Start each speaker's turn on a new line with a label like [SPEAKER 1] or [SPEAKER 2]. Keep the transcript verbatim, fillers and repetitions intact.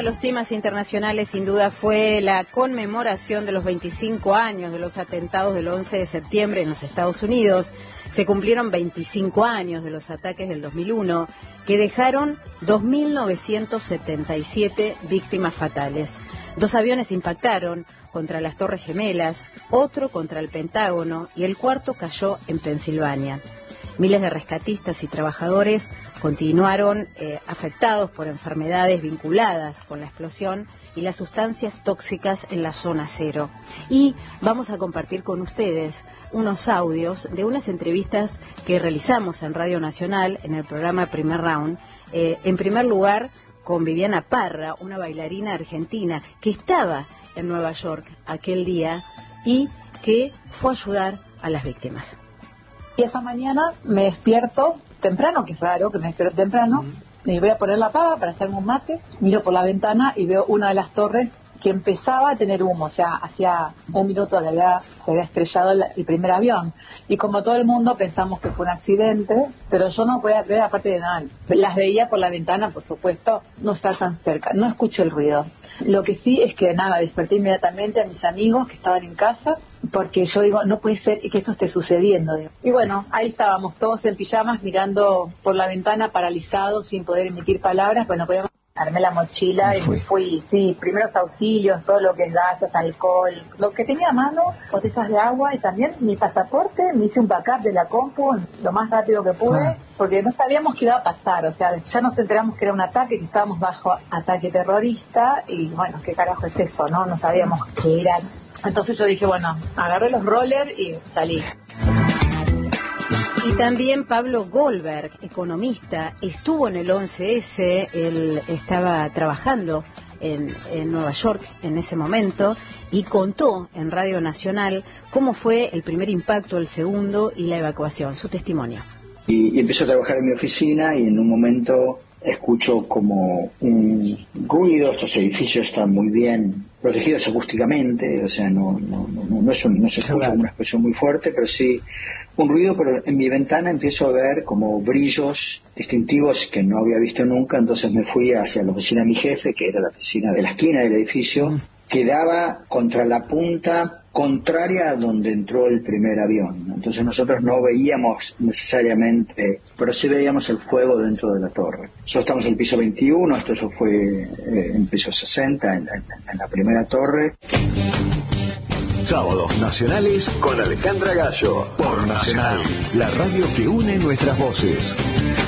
[SPEAKER 1] los temas internacionales sin duda fue la conmemoración de los veinticinco años de los atentados del once de septiembre en los Estados Unidos. Se cumplieron veinticinco años de los ataques del dos mil uno, que dejaron dos mil novecientas setenta y siete víctimas fatales. Dos aviones impactaron contra las Torres Gemelas, otro contra el Pentágono y el cuarto cayó en Pensilvania. Miles de rescatistas y trabajadores continuaron eh, afectados por enfermedades vinculadas con la explosión y las sustancias tóxicas en la zona cero. Y vamos a compartir con ustedes unos audios de unas entrevistas que realizamos en Radio Nacional en el programa Primer Round. Eh, en primer lugar, con Viviana Parra, una bailarina argentina que estaba en Nueva York aquel día y que fue a ayudar a las víctimas.
[SPEAKER 2] Y esa mañana me despierto temprano, que es raro que me despierto temprano, mm. y voy a poner la pava para hacerme un mate, miro por la ventana y veo una de las torres que empezaba a tener humo, o sea, hacía un minuto que había, se había estrellado el, el primer avión. Y como todo el mundo pensamos que fue un accidente, pero yo no podía creer, aparte de nada, las veía por la ventana, por supuesto, no estar tan cerca, no escuché el ruido. Lo que sí es que nada, desperté inmediatamente a mis amigos que estaban en casa, porque yo digo, no puede ser que esto esté sucediendo. Digo. Y bueno, ahí estábamos todos en pijamas mirando por la ventana, paralizados, sin poder emitir palabras, pues no podíamos. Armé la mochila y me fui, sí, primeros auxilios, todo lo que es gases, alcohol, lo que tenía a mano, botellas de agua y también mi pasaporte, me hice un backup de la compu lo más rápido que pude, ah. porque no sabíamos qué iba a pasar, o sea, ya nos enteramos que era un ataque, que estábamos bajo ataque terrorista y bueno, qué carajo es eso, ¿no? No sabíamos qué era. Entonces yo dije, bueno, agarré los rollers y salí.
[SPEAKER 1] Y también Pablo Goldberg, economista, estuvo en el once ese, él estaba trabajando en, en Nueva York en ese momento y contó en Radio Nacional cómo fue el primer impacto, el segundo y la evacuación, su testimonio.
[SPEAKER 3] Y, y empecé a trabajar en mi oficina y en un momento escucho como un ruido, estos edificios están muy bien protegidos acústicamente, o sea, no, no, no, no, es un, no se escucha una expresión muy fuerte, pero sí un ruido, pero en mi ventana empiezo a ver como brillos distintivos que no había visto nunca, entonces me fui hacia la oficina de mi jefe, que era la oficina de la esquina del edificio, que daba contra la punta contraria a donde entró el primer avión. Entonces nosotros no veíamos necesariamente, pero sí veíamos el fuego dentro de la torre. Nosotros estamos en el piso veintiuno, esto eso fue eh, en piso sesenta, en, en, en la primera torre.
[SPEAKER 4] Sábados Nacionales con Alejandra Gallo, por Nacional, la radio que une nuestras voces.